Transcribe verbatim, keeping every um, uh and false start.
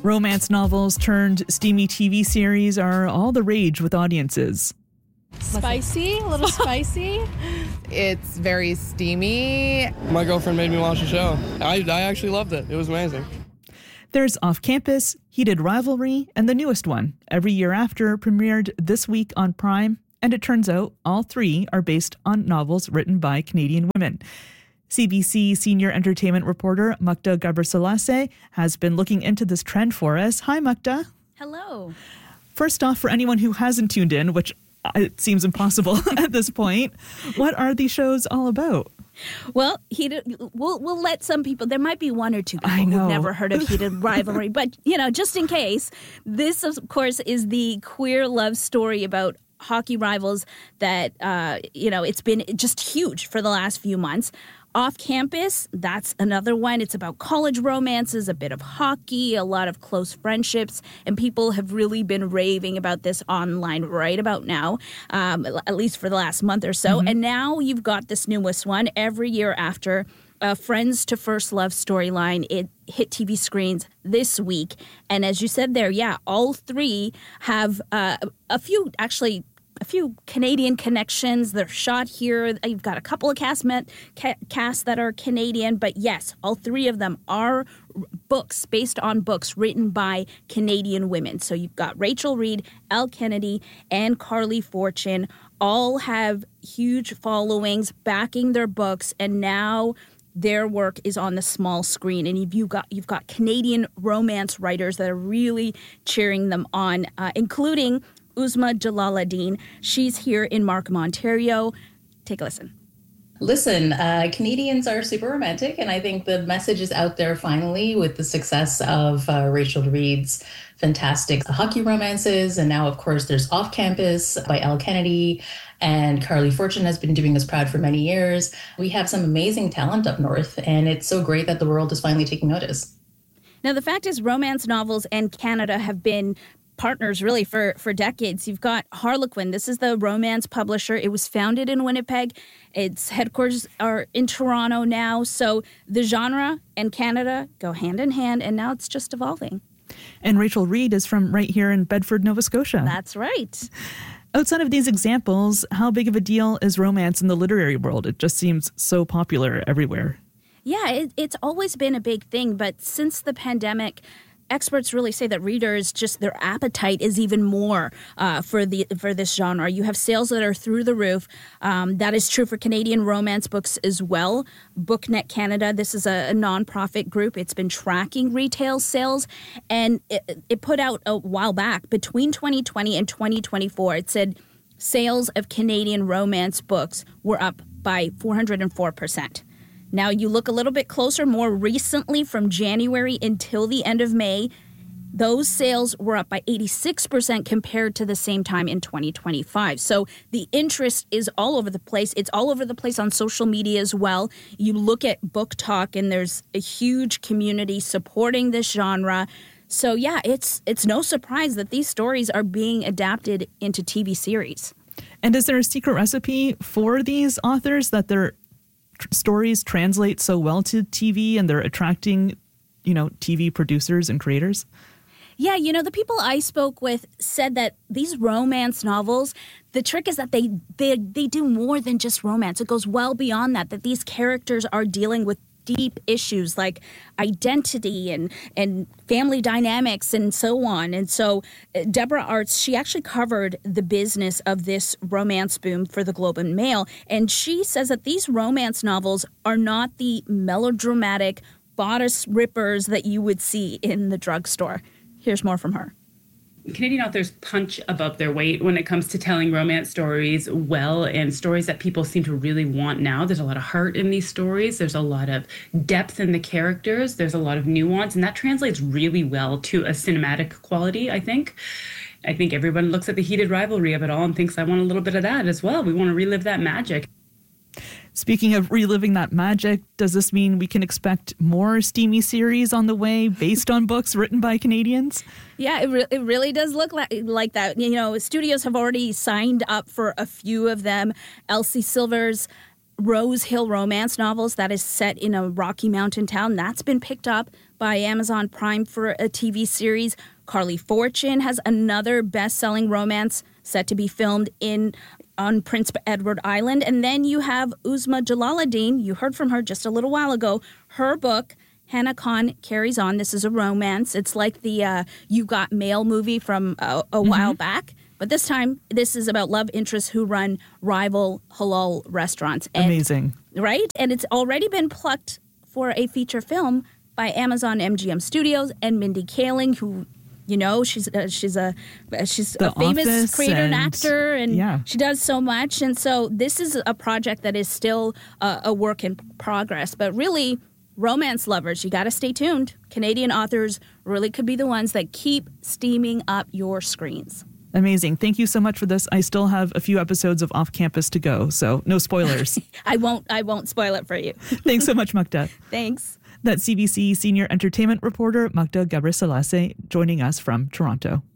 Romance novels turned steamy T V series are all the rage with audiences. Spicy, a little spicy. It's very steamy. My girlfriend made me watch the show. I, I actually loved it. It was amazing. There's Off Campus, Heated Rivalry, and the newest one, Every Year After, premiered this week on Prime, and it turns out all three are based on novels written by Canadian women. C B C senior entertainment reporter Mukta Gaberselassie has been looking into this trend for us. Hi, Mukta. Hello. First off, for anyone who hasn't tuned in, which it seems impossible at this point, what are these shows all about? Well, heated, we'll we'll let some people. There might be one or two people I know. who've never heard of Heated Rivalry, but you know, just in case, this of course is the queer love story about hockey rivals that uh, you know it's been just huge for the last few months. Off Campus, that's another one. It's about college romances, a bit of hockey, a lot of close friendships, and people have really been raving about this online right about now, um, at least for the last month or so. Mm-hmm. And now you've got this newest one, Every Year After, uh, Friends to First Love storyline. It hit T V screens this week. And as you said there, yeah, all three have uh, a few, actually, a few Canadian connections. They're shot here. You've got a couple of cast met, ca- casts that are Canadian, but yes, all three of them are books based on books written by Canadian women. So you've got Rachel Reid, Elle Kennedy, and Carly Fortune. All have huge followings backing their books, and now their work is on the small screen, and you've got you've got Canadian romance writers that are really cheering them on, uh, including Uzma Jalaluddin. She's here in Markham, Ontario. Take a listen. Listen, uh, Canadians are super romantic, and I think the message is out there finally with the success of uh, Rachel Reid's fantastic hockey romances. And now, of course, there's Off Campus by Elle Kennedy, and Carly Fortune has been doing us proud for many years. We have some amazing talent up north, and it's so great that the world is finally taking notice. Now, the fact is, romance novels and Canada have been partners really for, for decades. You've got Harlequin. This is the romance publisher. It was founded in Winnipeg. Its headquarters are in Toronto now. So the genre and Canada go hand in hand, and now it's just evolving. And Rachel Reid is from right here in Bedford, Nova Scotia. That's right. Outside of these examples, how big of a deal is romance in the literary world? It just seems so popular everywhere. Yeah, it, it's always been a big thing, but since the pandemic, experts really say that readers, just their appetite is even more uh, for the for this genre. You have sales that are through the roof. Um, that is true for Canadian romance books as well. BookNet Canada, this is a, a nonprofit group. It's been tracking retail sales, and it, it put out a while back, between twenty twenty and twenty twenty-four, it said sales of Canadian romance books were up by four hundred four percent. Now, you look a little bit closer, more recently from January until the end of May, those sales were up by eighty-six percent compared to the same time in twenty twenty-five. So the interest is all over the place. It's all over the place on social media as well. You look at Book Talk, and there's a huge community supporting this genre. So yeah, it's it's no surprise that these stories are being adapted into T V series. And is there a secret recipe for these authors that they're stories translate so well to T V and they're attracting, you know, T V producers and creators? Yeah, you know, the people I spoke with said that these romance novels, the trick is that they they they do more than just romance. It goes well beyond that, that these characters are dealing with deep issues like identity and, and family dynamics and so on. And so uh, Deborah Arts, she actually covered the business of this romance boom for the Globe and Mail. And she says that these romance novels are not the melodramatic bodice rippers that you would see in the drugstore. Here's more from her. Canadian authors punch above their weight when it comes to telling romance stories well, and stories that people seem to really want now. There's a lot of heart in these stories. There's a lot of depth in the characters. There's a lot of nuance, and that translates really well to a cinematic quality, I think. I think everyone looks at the heated rivalry of it all and thinks, I want a little bit of that as well. We want to relive that magic. Speaking of reliving that magic, does this mean we can expect more steamy series on the way based on books written by Canadians? Yeah, it, re- it really does look like, like that. You know, studios have already signed up for a few of them. Elsie Silver's Rose Hill romance novels that is set in a Rocky Mountain town, that's been picked up by Amazon Prime for a T V series. Carly Fortune has another best-selling romance set to be filmed in on Prince Edward Island. And then you have Uzma Jalaluddin. You heard from her just a little while ago. Her book, Hannah Khan Carries On. This is a romance. It's like the uh, You Got Mail movie from uh, a mm-hmm. while back. But this time, this is about love interests who run rival halal restaurants. And, Amazing. Right? And it's already been plucked for a feature film by Amazon M G M Studios and Mindy Kaling, who, you know, she's uh, she's a she's The a famous Office creator and, and actor, and yeah. she does so much. And so this is a project that is still uh, a work in progress. But really, romance lovers, you got to stay tuned. Canadian authors really could be the ones that keep steaming up your screens. Amazing. Thank you so much for this. I still have a few episodes of Off Campus to go, so no spoilers. I won't I won't spoil it for you. Thanks so much, Mukta. Thanks. That's C B C senior entertainment reporter Mukta Gebrselassie joining us from Toronto.